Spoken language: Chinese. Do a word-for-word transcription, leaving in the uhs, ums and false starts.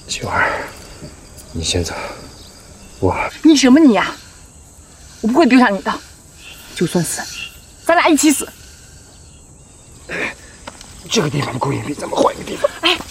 秀儿，你先走，我…… 你什么你呀、啊？我不会丢下你的，就算死，咱俩一起死。 这个地方不够隐蔽，咱们换一个地方。 哎，